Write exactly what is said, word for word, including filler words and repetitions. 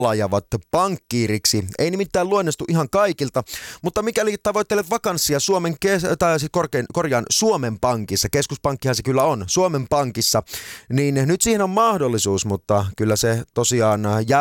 ajavat pankkiiriksi. Ei nimittäin luonnistu ihan kaikilta, mutta mikäli tavoittelet vakanssia Suomen kes- tai siis korkein, korjaan Suomen Pankissa, keskuspankkihan se kyllä on, Suomen Pankissa, niin nyt siihen on mahdollisuus, mutta kyllä se tosiaan jää